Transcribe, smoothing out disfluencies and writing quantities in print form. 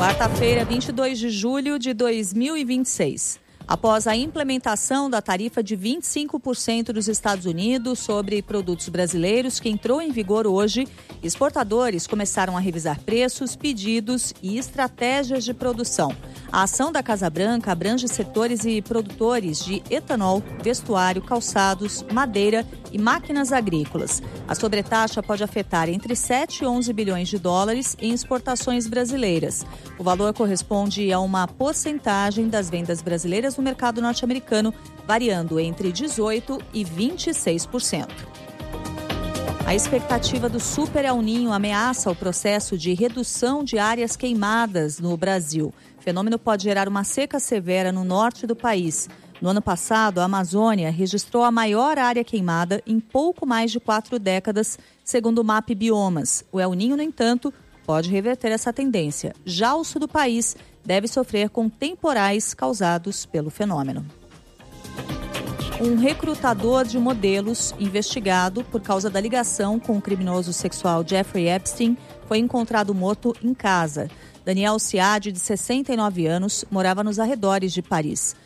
Quarta-feira, 22 de julho de 2026. Após a implementação da tarifa de 25% dos Estados Unidos sobre produtos brasileiros, que entrou em vigor hoje, exportadores começaram a revisar preços, pedidos e estratégias de produção. A ação da Casa Branca abrange setores e produtores de etanol, vestuário, calçados, madeira e máquinas agrícolas. A sobretaxa pode afetar entre 7 e 11 bilhões de dólares em exportações brasileiras. O valor corresponde a uma porcentagem das vendas brasileiras no mercado norte-americano, variando entre 18% e 26%. A expectativa do Super El Niño ameaça o processo de redução de áreas queimadas no Brasil. O fenômeno pode gerar uma seca severa no norte do país. No ano passado, a Amazônia registrou a maior área queimada em pouco mais de 4 décadas, segundo o MAP Biomas. O El Niño, no entanto, pode reverter essa tendência. Já o sul do país deve sofrer com temporais causados pelo fenômeno. Um recrutador de modelos investigado por causa da ligação com o criminoso sexual Jeffrey Epstein foi encontrado morto em casa. Daniel Ciad, de 69 anos, morava nos arredores de Paris.